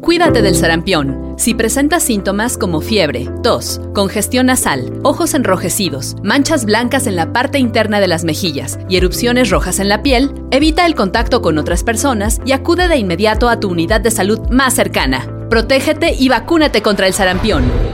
Cuídate del sarampión. Si presentas síntomas como fiebre, tos, congestión nasal, ojos enrojecidos, manchas blancas en la parte interna de las mejillas y erupciones rojas en la piel, evita el contacto con otras personas y acude de inmediato a tu unidad de salud más cercana. Protégete y vacúnate contra el sarampión.